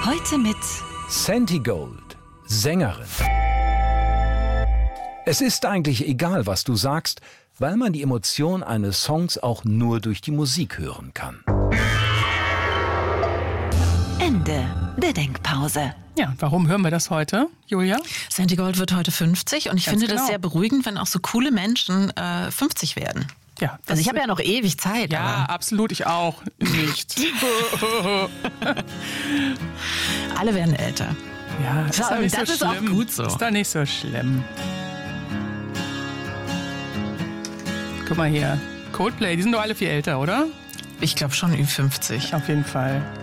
Heute mit Santi Gold, Sängerin. Es ist eigentlich egal, was du sagst, weil man die Emotion eines Songs auch nur durch die Musik hören kann. Ende der Denkpause. Ja, warum hören wir das heute, Julia? Santi Gold wird heute 50 und ich Ganz finde genau. das sehr beruhigend, wenn auch so coole Menschen 50 werden. Ja, Also ich habe ja noch ewig Zeit. Ja, aber absolut, ich auch. Nicht. alle werden älter. Ja, ist doch nicht das so ist auch schlimm. gut so. Ist doch nicht so schlimm. Guck mal hier. Coldplay, die sind doch alle viel älter, oder? Ich glaube schon Ü50. Auf jeden Fall.